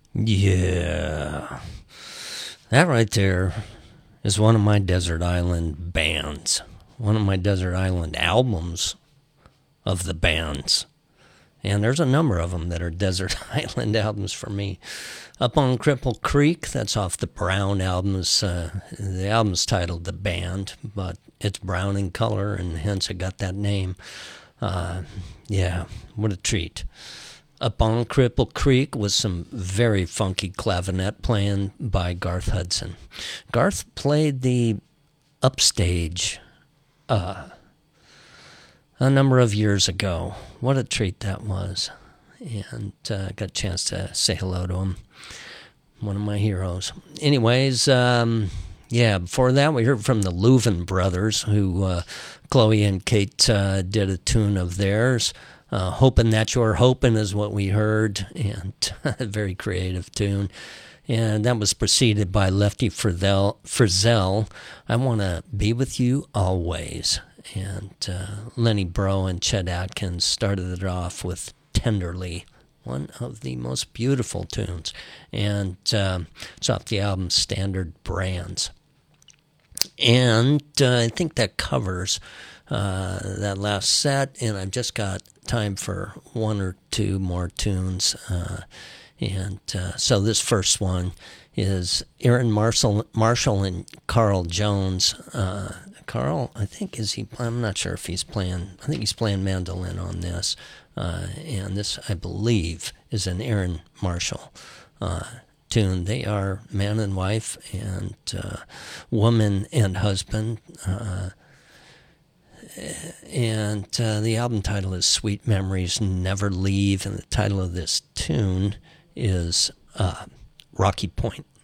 Yeah. That right there is one of my Desert Island bands. One of my Desert Island albums of the bands. And there's a number of them that are Desert Island albums for me. Up on Cripple Creek, that's off the Brown albums. The album's titled The Band, but it's brown in color, and hence it got that name. Yeah, what a treat. Up on Cripple Creek was some very funky clavinet playing by Garth Hudson. Garth played the upstage a number of years ago. What a treat that was. And got a chance to say hello to him. One of my heroes. Anyways, before that we heard from the Louvin Brothers, who Chloe and Kate did a tune of theirs. Hoping That You're Hoping is what we heard, and a very creative tune. And that was preceded by Lefty Frizzell, I Want to Be With You Always. And Lenny Breau and Chet Atkins started it off with Tenderly, one of the most beautiful tunes. And it's off the album Standard Brands. And I think that covers that last set, and I've just got time for one or two more tunes. So this first one is Aaron Marshall and Carl Jones. Carl, I think, I'm not sure if he's playing, I think he's playing mandolin on this. And this, I believe, is an Aaron Marshall tune. They are man and wife, and woman and husband. And the album title is Sweet Memories Never Leave, and the title of this tune is Rocky Point